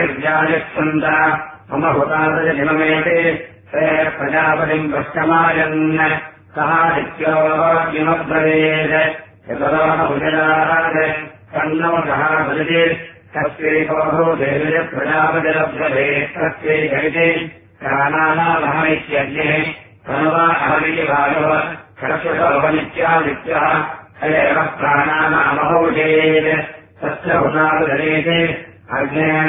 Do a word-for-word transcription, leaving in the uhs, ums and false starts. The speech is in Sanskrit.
विद्यायच्छन्द मम हुतादयनिममेति ते प्रजापतिम् पश्यमायन् सः नित्योऽब्रवीत् यतोऽनुजनात् तन्नो सः भजति तस्यैकोः देवि प्रजापतिरब्धवे तस्यैकैति प्राणानामहमित्यग्निः तनुवा अहमिति भागव खरसुषोपनित्यादित्यः एव प्राणानामहौषेत् तस्य हुतादरेति अग्नेन